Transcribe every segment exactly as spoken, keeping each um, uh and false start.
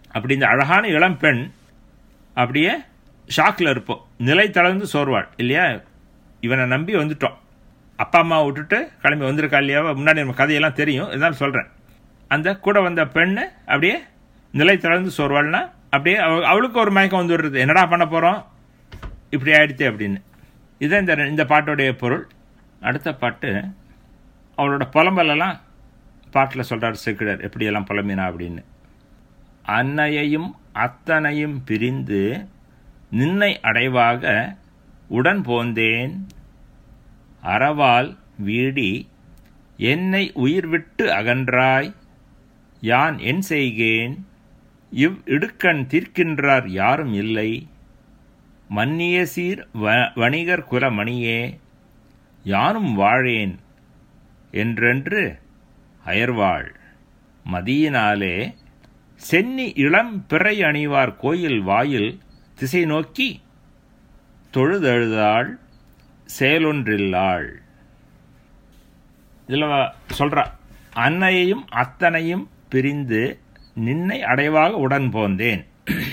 அப்படி இந்த அழகான இளம்பெண் அப்படியே ஷாக்கில் இருப்போம், நிலை தளர்ந்து சோர்வாள் இல்லையா. இவனை நம்பி வந்துட்டோம், அப்பா அம்மாவை விட்டுட்டு கிளம்பி வந்திருக்கா இல்லையா. முன்னாடி நம்ம கதையெல்லாம் தெரியும், இதுதான் சொல்கிறேன். அந்த கூட வந்த பெண்ணு அப்படியே நிலை தளர்ந்து சோர்வாள்னா அப்படியே அவ அவளுக்கு ஒரு மயக்கம் வந்து விடுறது, என்னடா பண்ண போகிறோம் இப்படி ஆயிடுத்து அப்படின்னு. இதுதான் இந்த இந்த பாட்டோடைய பொருள். அடுத்த பாட்டு அவளோட புலம்பலெல்லாம் பாட்டில் சொல்கிறார் சேக்கிழார், எப்படியெல்லாம் புலம்பினா அப்படின்னு. அன்னையையும் அத்தனையும் பிரிந்து நின்னை அடைவாக உடன் போந்தேன், அறவால் வீடி என்னை உயிர் விட்டு அகன்றாய், யான் என் செய்கேன், இவ் இடுக்கண் தீர்க்கின்றார் யாரும் இல்லை, மன்னிய சீர் வ வணிகர் குலமணியே, யானும் வாழேன் என்றென்று அயர்வாள். மதியினாலே சென்னி இளம் பிறை அணிவார் கோயில் வாயில் திசை நோக்கி தொழுதழுதாள் செயலொன்றில்லாள். இதில் சொல்கிறா, அன்னையையும் அத்தனையும் பிரிந்து நின்னை அடைவாக உடன் போந்தேன்.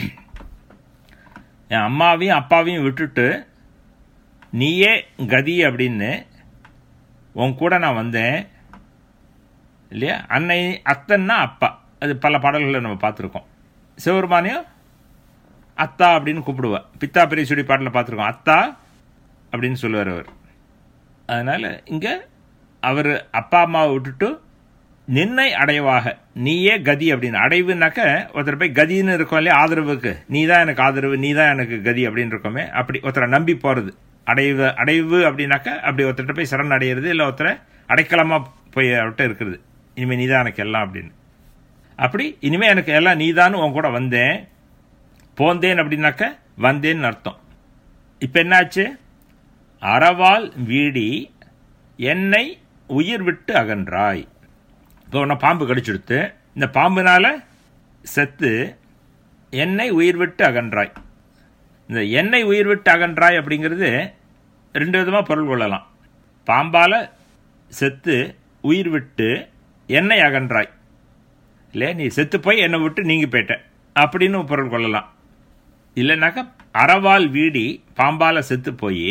என் அம்மாவையும் அப்பாவையும் விட்டுட்டு நீயே கதி அப்படின்னு உன் கூட நான் வந்தேன் இல்லையா. அன்னை அத்தன்னா அப்பா, அது பல பாடல்களை நம்ம பார்த்துருக்கோம். சிவபெருமானையும் அத்தா அப்படின்னு கூப்பிடுவா, பித்தா பெரிய சுடி பாட்டில் பார்த்துருக்கோம், அத்தா அப்படின்னு சொல்லுவார் அவர். அதனால் இங்கே அவர் அப்பா அம்மாவை விட்டுட்டு நின்னை அடைவாக நீயே கதி அப்படின்னு. அடைவுனாக்க ஒருத்தர் போய் கதின்னு இருக்கோம் இல்லையா, ஆதரவுக்கு நீ தான் எனக்கு ஆதரவு, நீ தான் எனக்கு கதி அப்படின்னு இருக்கோமே, அப்படி ஒருத்தரை நம்பி போகிறது அடைவு. அடைவு அப்படின்னாக்க அப்படி ஒருத்தர்கிட்ட போய் சரண் அடையிறது, இல்லை ஒருத்தரை அடைக்கலமாக போய் அவர்கிட்ட இருக்கிறது, இனிமேல் நீ தான் எனக்கு எல்லாம் அப்படின்னு. அப்படி இனிமேல் எனக்கு எல்லாம் நீ தான் உன் கூட வந்தேன், போந்தேன் அப்படின்னாக்க வந்தேன்னு அர்த்தம். இப்போ என்னாச்சு, அறவால் வீடி என்னை உயிர் விட்டு அகன்றாய். இப்போ உன்னை பாம்பு கடிச்சுடுத்து, இந்த பாம்புனால செத்து என்னை உயிர் விட்டு அகன்றாய். இந்த என்னை உயிர் விட்டு அகன்றாய் அப்படிங்கிறது ரெண்டு விதமாக பொருள் கொள்ளலாம். பாம்பால் செத்து உயிர் விட்டு என்னை அகன்றாய் இல்லை, நீ செத்து போய் என்னை விட்டு நீங்கி போயிட்ட அப்படின்னு பொருள் கொள்ளலாம். இல்லைனாக்கா அறவால் வீடி பாம்பால் செத்து போய்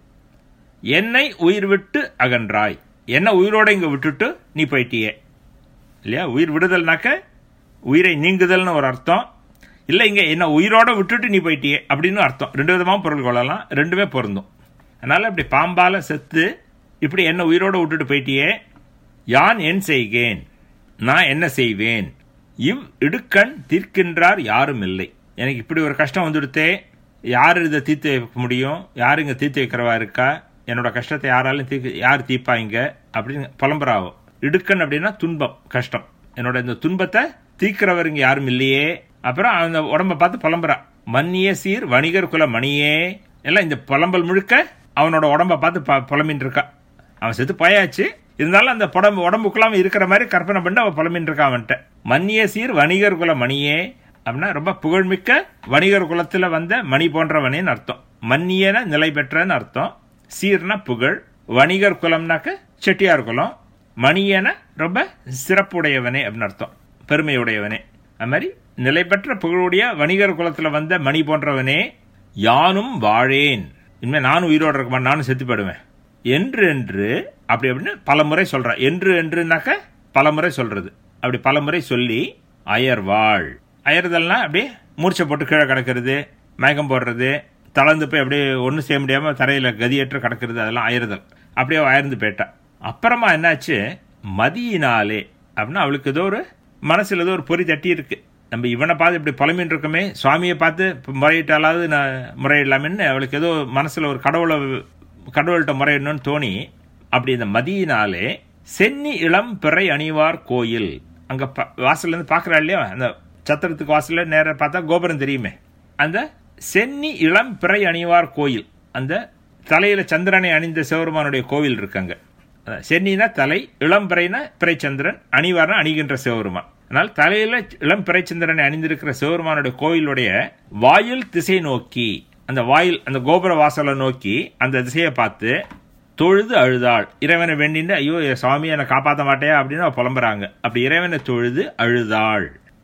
என்னை உயிர் விட்டு அகன்றாய், என்ன உயிரோடு இங்கே விட்டுட்டு நீ போயிட்டியே இல்லையா. உயிர் விடுதல்னாக்க உயிரை நீங்குதல்னு ஒரு அர்த்தம், இல்லை இங்கே என்ன உயிரோடு விட்டுட்டு நீ போயிட்டியே அப்படின்னு அர்த்தம். ரெண்டு விதமாக பொருள் கொள்ளலாம், ரெண்டுமே பொருந்தும். அதனால் இப்படி பாம்பால் செத்து இப்படி என்ன உயிரோடு விட்டுட்டு போயிட்டியே, யான் என் செய்கேன், நான் என்ன செய்வேன், இவ் இடுக்கண் தீர்க்கின்றார் யாரும் இல்லை. எனக்கு இப்படி ஒரு கஷ்டம் வந்துடுத்தே, யார் இதை தீர்த்து வைக்க முடியும், யார் இங்கே தீர்த்து வைக்கிறவா இருக்கா, என்னோட கஷ்டத்தை யாராலும் தீர்க்க யார் தீர்ப்பாங்க அப்படின்னு புலம்புறாவும். இடுக்கண் அப்படின்னா துன்பம், கஷ்டம், என்னோட இந்த துன்பத்தை தீர்க்கிறவர் இங்கே யாரும் இல்லையே. அப்புறம் அந்த உடம்பை பார்த்து புலம்புறா, மன்னிய சீர் வணிகர் குல மணியே. எல்லாம் இந்த புலம்பல் முழுக்க அவனோட உடம்பை பார்த்து புலம்பின் இருக்கா. அவன் செத்து போயாச்சு, இருந்தாலும் அந்த உடம்பு உடம்புக்குள்ளாம இருக்கிற மாதிரி கற்பனை பண்ணி அவன் புலம்பின் இருக்கா அவன்கிட்ட. மன்னிய சீர் வணிகர் குல மணியே அப்படின்னா ரொம்ப புகழ்மிக்க வணிகர் குலத்தில் வந்த மணி போன்றவனேன்னு அர்த்தம். மன்னியன நிலை பெற்றன்னு அர்த்தம். சீர்னா புகழ், வணிகர் குலம்னாக்க செட்டியார் குலம், மணியன ரொம்ப சிறப்புடையவனே அப்படின்னு அர்த்தம், பெருமையுடையவனே. அது மாதிரி நிலை பெற்ற புகழுடைய வணிகர் குலத்தில் வந்த மணி போன்றவனே, யானும் வாழேன், இனிமேல் நானும் உயிரோடு இருக்க மாட்டேன், நானும் செத்து போயிடுவேன் என்று என்று அப்படி அப்படின்னு பல முறை சொல்கிறான். என்று என்றுனாக்க பல முறை சொல்கிறது. அப்படி பல முறை சொல்லி அயர்வாள். அயறுதல்னா அப்படியே மூர்ச்சை போட்டு கீழே கிடக்கிறது, மயக்கம் போடுறது, தளர்ந்து போய் அப்படியே ஒன்றும் செய்ய முடியாமல் தரையில் கதியேற்று கிடக்கிறது, அதெல்லாம் அயறுதல். அப்படியே அயர்ந்து போயிட்டா. அப்புறமா என்னாச்சு, மதியினாலே அப்படின்னா அவளுக்கு ஏதோ ஒரு மனசில் ஏதோ ஒரு பொறி தட்டி இருக்கு. நம்ம இவனை பார்த்து இப்படி புலம்பின்னு இருக்கோமே, சுவாமியை பார்த்து முறையிட்டாலாவது நான் முறையிடலாமேன்னு அவளுக்கு ஏதோ மனசில் ஒரு கடவுளை கடவுள்கிட்ட முறையிடணும்னு தோணி, அப்படி இந்த மதியினாலே சென்னி இளம் பிறை அணிவார் கோயில், அங்கே ப வாசல்லேருந்து பார்க்குறா இல்லையா, அந்த சத்திரத்துக்கு வாசலில் நேராக பார்த்தா கோபுரம் தெரியுமே, அந்த சென்னி இளம் பிறை அணிவார் கோயில், அந்த தலையில் சந்திரனை அணிந்த சிவபெருமானுடைய கோவில் இருக்காங்க. சென்னினா தலை, இளம் பிறைனா பிறைச்சந்திரன், அணிவார்னா அணிகின்ற சிவபெருமான். ஆனால் தலையில் இளம் பிறைச்சந்திரனை அணிந்திருக்கிற சிவபெருமானுடைய கோயிலுடைய வாயில் திசை நோக்கி, அந்த வாயில் அந்த கோபுர வாசலை நோக்கி அந்த திசையை பார்த்து தொழுது அழுதாள். இறைவனை வேண்டின்னு, ஐயோ சுவாமி என்னை காப்பாற்ற மாட்டேயா அப்படின்னு புலம்புறாங்க. அப்படி இறைவனை தொழுது அழுதாள்.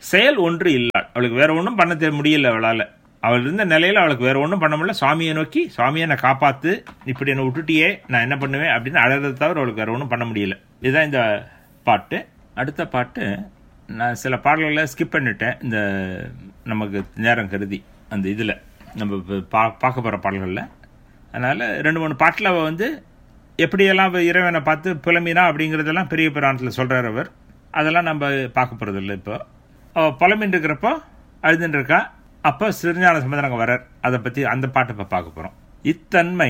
செயல் ஒன்று இல்லாள். அவளுக்கு வேற ஒன்றும் பண்ண தெரிய முடியல. அவளால் அவள் இருந்த நிலையில் அவளுக்கு வேற ஒன்றும் பண்ண முடியல. சுவாமியை நோக்கி, சுவாமியை நான் காப்பாற்று, இப்படி என்னை விட்டுட்டியே, நான் என்ன பண்ணுவேன் அப்படின்னு அழகிறத தவிர அவளுக்கு வேற ஒன்றும் பண்ண முடியல. இதுதான் இந்த பாட்டு. அடுத்த பாட்டு நான் சில பாடல்களை ஸ்கிப் பண்ணிட்டேன், இந்த நமக்கு நேரம் கருதி. அந்த இதில் நம்ம பா பார்க்க போகிற பாடல்களில் அதனால் ரெண்டு மூணு பாட்டில் அவள் வந்து எப்படியெல்லாம் இறைவனை பார்த்து புலம்பினா அப்படிங்கிறதெல்லாம் பெரிய புராணத்தில் சொல்கிறார் அவர். அதெல்லாம் நம்ம பார்க்க போகிறதில்ல. இப்போ அவள் புலம்பின்னு இருக்கிறப்போ அழுதுன்னு இருக்கா. அப்போ சிறுஞான சம்பந்தர் அங்கே வரார். அதை பற்றி அந்த பாட்டை இப்போ பார்க்க போகிறோம். இத்தன்மை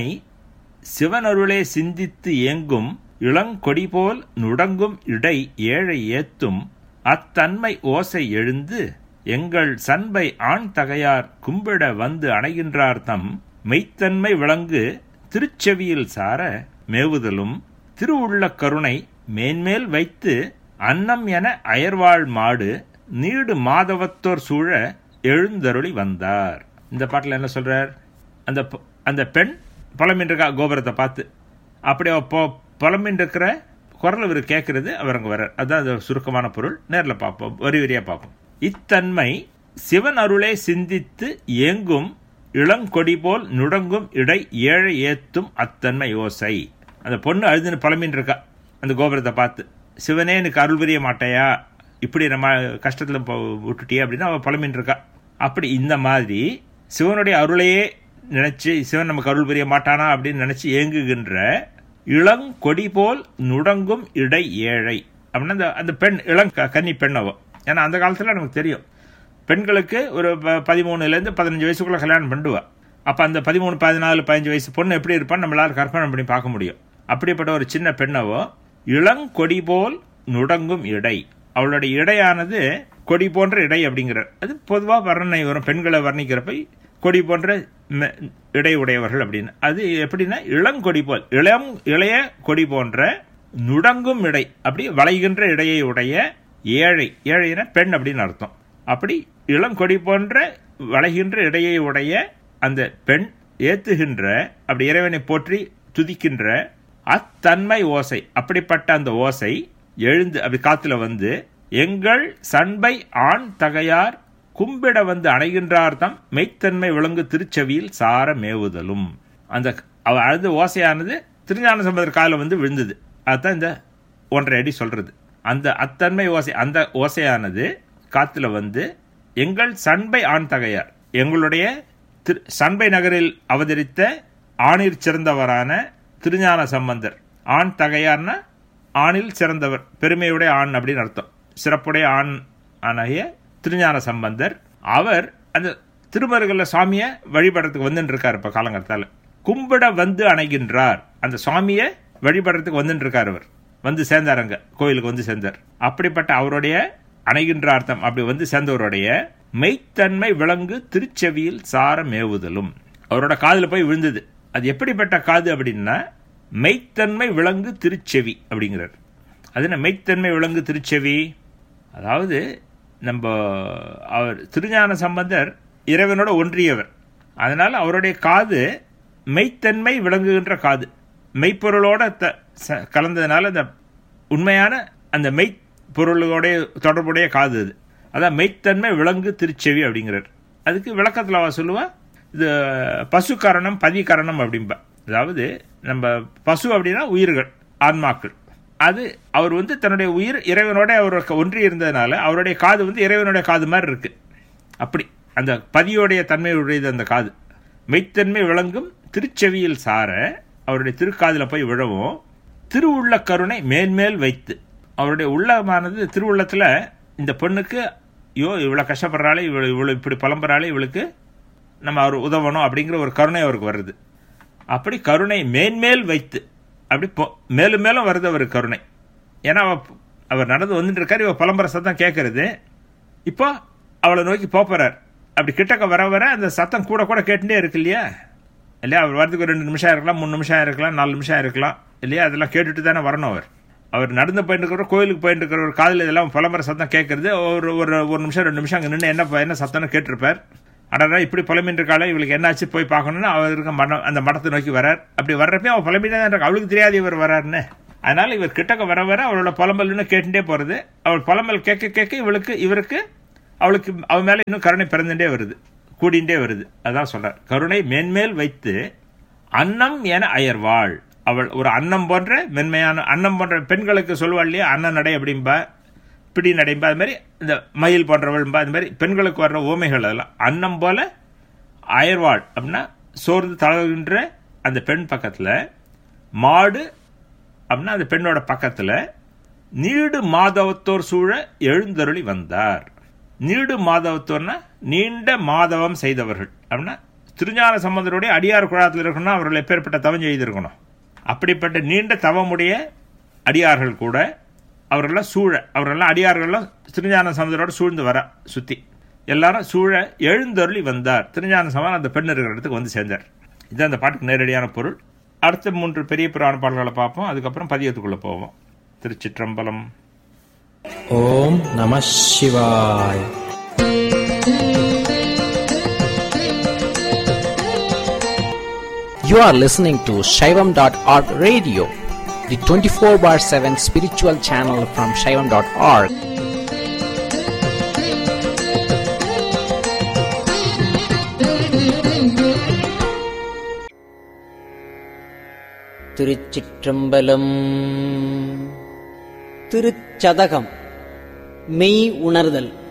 சிவனருளே சிந்தித்து ஏங்கும் இளங்கொடி போல் நுடங்கும் இடை ஏழை ஏத்தும் அத்தன்மை ஓசை எழுந்து எங்கள் சண்பை ஆண் தகையார் கும்பிட வந்து அணைகின்றார் தம் மெய்த்தன்மை விளங்கு திருச்செவியில் சார மேவுதலும் திருவுள்ள கருணை மேன்மேல் வைத்து அன்னம் என அயர்வாள் மாடு நீடு மாதவத்தோர் சூழ எழுந்தருளி வந்தார். இந்த பாட்டில் என்ன சொல்றார்? அந்த அந்த பெண் புலம்பின் இருக்கா கோபுரத்தை பார்த்து. அப்படி அவ புலம்பின் இருக்கிற குரல் இவர் கேட்கறது, அவர் அங்கே வர்றார். அதுதான் அது சுருக்கமான பொருள். நேரில் பார்ப்போம், வரி வரியாக பார்ப்போம். இத்தன்மை சிவன் அருளே சிந்தித்து ஏங்கும் இளங்கொடி போல் நுடங்கும் இடை ஏழை ஏத்தும் அத்தன்மை ஓசை. அந்த பொண்ணு அழுதுன்னு புலம்பின் இருக்கா அந்த கோபுரத்தை பார்த்து. சிவனே எனக்கு அருள் புரிய மாட்டையா, இப்படி நம்ம கஷ்டத்தில் விட்டுட்டியே அப்படின்னு அவள் புலம்பின் இருக்கா. அப்படி இந்த மாதிரி சிவனுடைய அருளையே நினைச்சு சிவன் நமக்கு அருள் புரிய மாட்டானா அப்படின்னு நினைச்சு ஏங்குகின்ற இளங்கொடி போல் நுடங்கும் இடை ஏழை அப்படின்னா அந்த அந்த பெண் இளம் கன்னி பெண் அவ. ஏன்னா அந்த காலத்தில் நமக்கு தெரியும் பெண்களுக்கு ஒரு பதிமூணுலேருந்து பதினஞ்சு வயசுக்குள்ள கல்யாணம் பண்ணுவா. அப்போ அந்த பதிமூணு பதினாலு பதினஞ்சு வயசு பொண்ணு எப்படி இருப்பான்னு நம்மளால கற்பனை பண்ணி பார்க்க முடியும். அப்படிப்பட்ட ஒரு சின்ன பெண்ணவோ இளங்கொடி போல் நுடங்கும் இடை. அவளுடைய இடையானது கொடி போன்ற இடை அப்படிங்கிறார். அது பொதுவாக வர்ணனை வரும், பெண்களை வர்ணிக்கிறப்ப கொடி போன்ற இடை உடையவர்கள் அப்படின்னு. அது எப்படின்னா இளங்கொடி போல் இளம் இளைய கொடி போன்ற நுடங்கும் இடை, அப்படி வளைகின்ற இடையை உடைய ஏழை. ஏழைனா பெண் அப்படின்னு அர்த்தம். அப்படி இளங்கொடி போன்ற வளைகின்ற இடையை உடைய அந்த பெண் ஏத்துகின்ற, அப்படி இறைவனை போற்றி துதிக்கின்ற அத்தன்மை ஓசை, அப்படிப்பட்ட அந்த ஓசை எழுந்து அப்படி காத்துல வந்து எங்கள் சண்பை ஆண் தகையார் கும்பிட வந்து அணைகின்றார் தம் மெய்த்தன்மை விளங்கு திருச்செவியில் சார மேவுதலும். அந்த அழுத ஓசையானது திருஞான சம்பந்தர் காலில் வந்து விழுந்தது. அதுதான் இந்த ஒன்றரை அடி சொல்றது. அந்த அத்தன்மை ஓசை, அந்த ஓசையானது காத்துல வந்து எங்கள் சண்பை ஆண் தகையார், எங்களுடைய சண்பை நகரில் அவதரித்த ஆணிற் சிறந்தவரான திருஞான சம்பந்தர். ஆண் தகையார்னா ஆணில் சிறந்தவர், பெருமையுடைய ஆண் அப்படின்னு அர்த்தம். சிறப்புடைய ஆண் ஆகிய திருஞான சம்பந்தர் அவர் அந்த திருமருகல்ல சுவாமியை வழிபடுறதுக்கு வந்துட்டு இருக்காரு. இப்ப காலங்கத்தால கும்பிட வந்து அணைகின்றார், அந்த சுவாமியை வழிபடுறதுக்கு வந்துட்டு இருக்காரு. அவர் வந்து சேர்ந்தாருங்க, கோயிலுக்கு வந்து சேர்ந்தார். அப்படிப்பட்ட அவருடைய அணைகின்ற அர்த்தம் அப்படி வந்து சேர்ந்தவருடைய மெய்த்தன்மை விளங்கு திருச்செவியில் சார மேவுதலும், அவரோட காதுல போய் விழுந்தது. அது எப்படிப்பட்ட காது அப்படின்னா மெய்த்தன்மை விளங்கு திருச்செவி அப்படிங்கிறார். அது என்ன மெய்த்தன்மை விளங்கு திருச்செவி? அதாவது நம்ம அவர் திருஞான சம்பந்தர் இறைவனோட ஒன்றியவர், அதனால அவருடைய காது மெய்த்தன்மை விளங்குகின்ற காது, மெய்ப்பொருளோட கலந்ததுனால அந்த உண்மையான அந்த மெய்ப்பொருளோட தொடர்புடைய காது அது. அதான் மெய்த்தன்மை விளங்கு திருச்செவி அப்படிங்கிறார். அதுக்கு விளக்கத்தில் அவ சொல்லுவா, இது பசு கரணம் பதி கரணம் அப்படின்பா. அதாவது நம்ம பசு அப்படின்னா உயிர்கள், ஆன்மாக்கள். அது அவர் வந்து தன்னுடைய உயிர் இறைவனோட அவர் ஒன்றி இருந்ததுனால அவருடைய காது வந்து இறைவனுடைய காது மாதிரி இருக்கு. அப்படி அந்த பதியோடைய தன்மையுடையது அந்த காது. மெய்த்தன்மை விளங்கும் திருச்செவியில் சார, அவருடைய திருக்காதில் போய் விழவும் திருவுள்ள கருணை மேன்மேல் வைத்து, அவருடைய உள்ளமானது திருவுள்ளத்தில் இந்த பெண்ணுக்கு ஐயோ இவ்வளோ கஷ்டப்படுறாளே, இவ்வளோ இவ்வளோ இப்படி புலம்புறாளே, இவளுக்கு நம்ம அவர் உதவணும் அப்படிங்கிற ஒரு கருணை அவருக்கு வருது. அப்படி கருணை மேன்மேல் வைத்து, அப்படி மேலும் மேலும் வருது அவர் கருணை. ஏன்னா அவர் நடந்து வந்துட்டு இருக்காரு, இவ புலம்புற சத்தம் கேட்கறது. இப்போ அவளை நோக்கி போறார். அப்படி கிட்டக்க வர வர அந்த சத்தம் கூட கூட கேட்டுட்டே இருக்கு இல்லையா இல்லையா அவர் வரதுக்கு ரெண்டு நிமிஷம் இருக்கலாம், மூணு நிமிஷம் இருக்கலாம், நாலு நிமிஷம் இருக்கலாம் இல்லையா, அதெல்லாம் கேட்டுட்டு தானே வரணும். அவர் அவர் நடந்து போயிட்டு இருக்கிற, கோயிலுக்கு போயிட்டு இருக்கிற ஒரு காதில் இதெல்லாம் புலம்புற சத்தம் கேட்கறது. ஒரு ஒரு ஒரு நிமிஷம் ரெண்டு நிமிஷம் அங்கே நின்று என்ன என்ன சத்தம்னு கேட்டிருப்பார். அடரா இப்படி புலம்பின்னு இருக்காளே, இவளுக்கு என்னாச்சு போய் பார்க்கணும்னு அவர் இருக்க மடம் அந்த மடத்தை நோக்கி வரார். அப்படி வர்றப்பே அவள் புலம்பிட்டே தான் இருக்கா, அவளுக்கு தெரியாது இவர் வராருன்னு. அதனால இவர் கிட்டக்க வர வர அவளோட புலம்பல்னு கேட்டுட்டே போறது. அவள் புலம்பல் கேட்க கேட்க இவளுக்கு இவருக்கு அவளுக்கு அவன் மேலே இன்னும் கருணை பிறந்துட்டே வருது, கூடிண்டே வருது. அதான் சொல்றார், கருணை மேன்மேல் வைத்து அன்னம் என அயர்வாள். அவள் ஒரு அன்னம் போன்ற மென்மையான அன்னம் போன்ற பெண்களுக்கு சொல்லுவாள் இல்லையா, அன்ன நடை அப்படின்பா, பிடி நடைம்பா, அது மாதிரி இந்த மயில் போன்றவள்பா, அது மாதிரி பெண்களுக்கு வர்ற ஓமைகள் அதெல்லாம். அன்னம் போல அயர்வாள் அப்படின்னா சோர்ந்து தளர்கின்ற அந்த பெண் பக்கத்தில், மாடு அப்படின்னா அந்த பெண்ணோட பக்கத்தில் நீடு மாதவத்தோர் சூழ எழுந்தருளி வந்தார். நீடு மாதவத்தோர்னா நீண்ட மாதவம் செய்தவர்கள் அப்படின்னா திருஞான சம்பந்தருடைய அடியார் குழாத்தில் இருக்கணும்னா அவர்கள் எப்பேற்பட்ட தவம் செய்திருக்கணும். அப்படிப்பட்ட நீண்ட தவமுடைய அடியார்கள் கூட அவர்களெல்லாம் சூழ, அவர்களெல்லாம் அடியார்கள்லாம் திருஞான சம்பந்தரோடு சூழ்ந்து வர சுற்றி எல்லாரும் சூழ எழுந்தருளி வந்தார். திருஞான சம்பந்தர் அந்த பெண் இருக்கிற இடத்துக்கு வந்து சேர்ந்தார். இதுதான் அந்த பாட்டுக்கு நேரடியான பொருள். அடுத்த மூன்று பெரிய புராண பாடல்களை பார்ப்போம், அதுக்கப்புறம் பதியத்துக்குள்ளே போவோம். திருச்சிற்றம்பலம். ஓம் நம சிவாய். You are listening to Shaivam dot org radio, the twenty-four bar seven spiritual channel from Shaivam dot org. திருச்சிற்றம்பலம். திருச்சதகம் மெய் உணர்தல்.